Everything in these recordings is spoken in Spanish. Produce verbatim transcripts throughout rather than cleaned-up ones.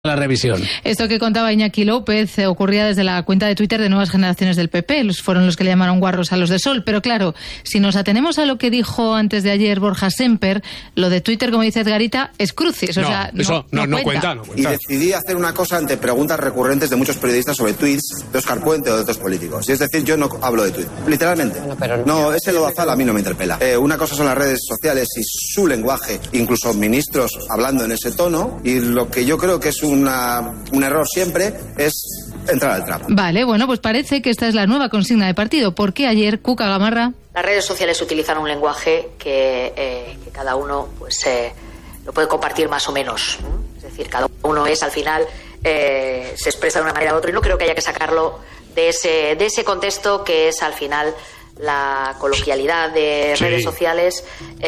La revisión. Esto que contaba Iñaki López eh, ocurría desde la cuenta de Twitter de Nuevas Generaciones del P P. Los fueron los que le llamaron guarros a los de Sol. Pero claro, si nos atenemos a lo que dijo antes de ayer Borja Semper, lo de Twitter, como dice Edgarita, es crucis. O no, sea, no, eso no, no, no, cuenta. cuenta, no cuenta. Y decidí hacer una cosa ante preguntas recurrentes de muchos periodistas sobre tweets de Óscar Puente o de otros políticos. Y es decir, yo no hablo de tweets, literalmente. No, pero no, ese lodazal a mí no me interpela. Eh, una cosa son las redes sociales y su lenguaje, incluso ministros hablando en ese tono, y lo que yo creo que es una... un error siempre es entrar al trapo. Vale, bueno, pues parece que esta es la nueva consigna de partido. ¿Por qué ayer Cuca Gamarra? Las redes sociales utilizan un lenguaje que, eh, que cada uno pues eh, lo puede compartir más o menos. ¿no? Es decir, cada uno es al final eh, se expresa de una manera u otra y no creo que haya que sacarlo de ese de ese contexto que es al final la coloquialidad de sí. redes sociales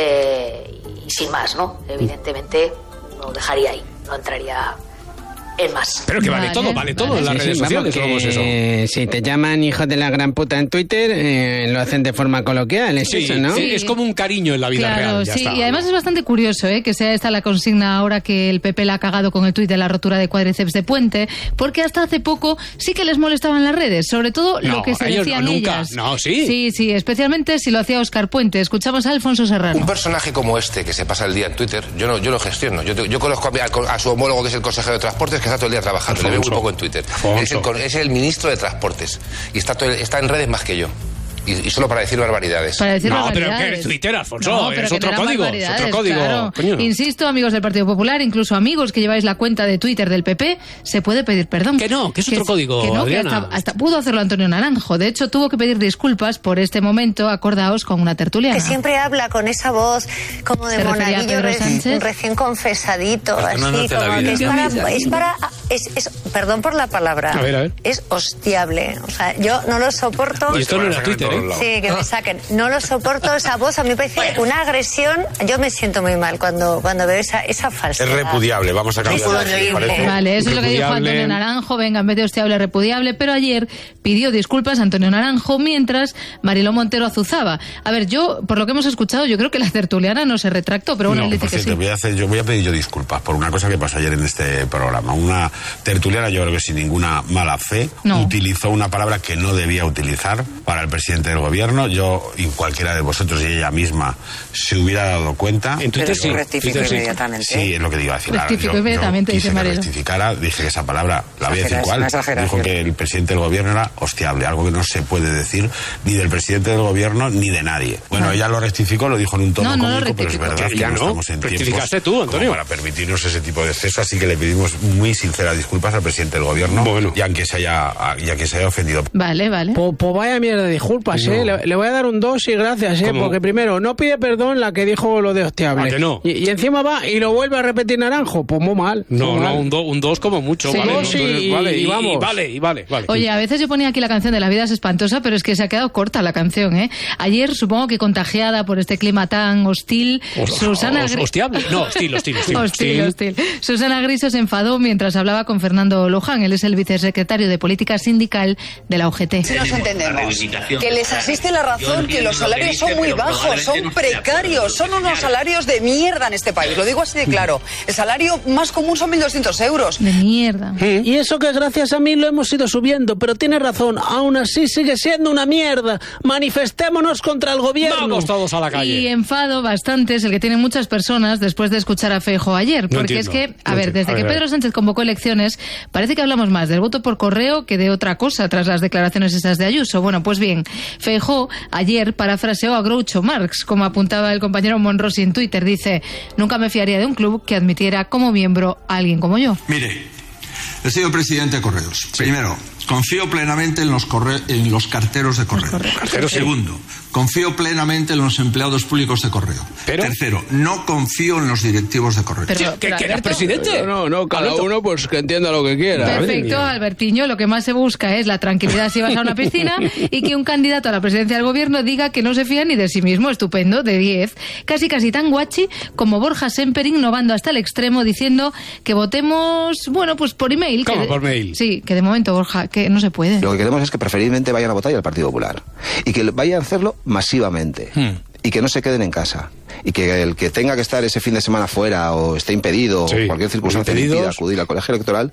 eh, y sin más, ¿no? Evidentemente lo dejaría ahí, no entraría en más. Pero que vale, vale todo, vale todo vale. en las sí, redes sí, sociales. Vamos, que, eso? Eh, si te llaman hijos de la gran puta en Twitter, eh, lo hacen de forma coloquial, es sí, eso, ¿no? Sí, es como un cariño en la vida claro, real. Ya sí, está. Y además es bastante curioso ¿eh? que sea esta la consigna ahora que el P P la ha cagado con el tuit de la rotura de cuádriceps de Puente, porque hasta hace poco sí que les molestaban las redes, sobre todo no, lo que se ellos decían no, nunca. ellas. No, sí. Sí, sí, especialmente si lo hacía Óscar Puente. Escuchamos a Alfonso Serrano. Un personaje como este que se pasa el día en Twitter, yo no, yo lo gestiono. Yo, yo conozco a, mi, a su homólogo que es el consejero de Transportes que está todo el día trabajando. Le veo muy poco en Twitter. Es el, es el ministro de Transportes y está, todo, está en redes más que yo. Y, y solo para decir barbaridades. Para decir no, barbaridades. pero que es Twitter, Alfonso, no, es otro no código, es otro código. Claro. Coño. Insisto, amigos del Partido Popular, incluso amigos que lleváis la cuenta de Twitter del P P, se puede pedir perdón. Que no, que es que otro es, código, que no, Adriana. Que hasta, hasta pudo hacerlo Antonio Naranjo. De hecho, tuvo que pedir disculpas por este momento, acordaos, con una tertuliana. Que siempre habla con esa voz como de monaguillo re, recién confesadito, así, como que es para... Es para es, es, perdón por la palabra. A ver, a ver. Es hostiable. O sea, yo no lo soporto. Y esto no era Twitter, ¿eh? Sí, que me saquen. No lo soporto esa voz. A mí me parece una agresión. Yo me siento muy mal cuando, cuando veo esa, esa falsedad. Es repudiable. Vamos a cambiar. Vale, eso es lo que dijo Antonio Naranjo. Venga, en vez de hostiable, repudiable. Pero ayer pidió disculpas a Antonio Naranjo mientras Mariló Montero azuzaba. A ver, yo, por lo que hemos escuchado, yo creo que la tertuliana no se retractó, pero bueno, no, él dice por que cierto, sí. Voy a, hacer, yo voy a pedir yo disculpas por una cosa que pasó ayer en este programa. Una tertuliana, yo creo que sin ninguna mala fe, no. utilizó una palabra que no debía utilizar para el presidente del gobierno. Yo y cualquiera de vosotros y ella misma se hubiera dado cuenta. En Twitter sí. Rectificó inmediatamente. Sí, es lo que digo. Decir, rectificó yo, inmediatamente, yo dice quise que Marilo. rectificara, dije que esa palabra, la voy a decir cuál, dijo que el presidente del gobierno era hostiable, algo que no se puede decir ni del presidente del gobierno ni de nadie. Bueno, no. ella lo rectificó, lo dijo en un tono no, no, cómico, pero es verdad que, que no, no estamos en tiempos tú, Antonio, para permitirnos ese tipo de exceso, así que le pedimos muy sinceras disculpas al presidente del gobierno bueno. y aunque se haya, y a que se haya ofendido. Vale, vale. Pues po vaya mierda de disculpas, no. ¿eh? Le, le voy a dar un dos y gracias, ¿eh? ¿Cómo? Porque primero, no pide perdón la que dijo lo de hostiable. ¿A que no? y, y encima va y lo vuelve a repetir Naranjo, pues muy mal. No, muy no, mal. un, do, un dos como mucho, sí, vale. No, sí, Entonces, y, vale, y, y vamos. Y vale, y vale, vale. Oye, a veces yo ponía aquí la canción de La vida es espantosa, pero es que se ha quedado corta la canción, ¿eh? Ayer, supongo que contagiada por este clima tan hostil, o, Susana... O, hostiable. No, hostil, hostil, hostil. hostil, hostil. Susana Griso se enfadó mientras hablaba con Fernando Luján. Él es el vicesecretario de Política Sindical de la U G T. Si nos entendemos, que les asiste la razón que los salarios son muy bajos, son precarios, son unos salarios de mierda en este país, lo digo así de claro. El salario más común son mil doscientos euros. De mierda. Y eso que gracias a mí lo hemos ido subiendo, pero tiene razón, aún así sigue siendo una mierda. Manifestémonos contra el gobierno. Vamos todos a la calle. Y enfado bastante es el que tienen muchas personas después de escuchar a Feijóo ayer, porque no es que, a no ver, desde a ver, que Pedro Sánchez convocó elecciones, parece que hablamos más del voto por correo que de otra cosa tras las declaraciones esas de Ayuso. Bueno, pues bien, Feijóo ayer parafraseó a Groucho Marx, como apuntaba el compañero Monrosi en Twitter, dice: nunca me fiaría de un club que admitiera como miembro a alguien como yo. Mire, he sido presidente de Correos. Sí. Primero, confío plenamente en los, corre en los carteros de correo. Carteros, Segundo, confío plenamente en los empleados públicos de correo. ¿Pero? Tercero, no confío en los directivos de correo. Pero, ¿Qué, ¿qué eres presidente? No, no, cada Alberto. uno pues que entienda lo que quiera. Perfecto, Albertiño, lo que más se busca es la tranquilidad si vas a una piscina y que un candidato a la presidencia del gobierno diga que no se fía ni de sí mismo. Estupendo, de diez. Casi casi tan guachi como Borja Semper, innovando hasta el extremo, diciendo que votemos, bueno, pues por email. ¿Cómo que de, por mail? Sí, que de momento, Borja, que no se puede. Lo que queremos es que preferiblemente vayan a votar y al Partido Popular. Y que vayan a hacerlo masivamente. Hmm. y que no se queden en casa. Y que el que tenga que estar ese fin de semana fuera o esté impedido sí. o cualquier circunstancia le impida acudir al colegio electoral,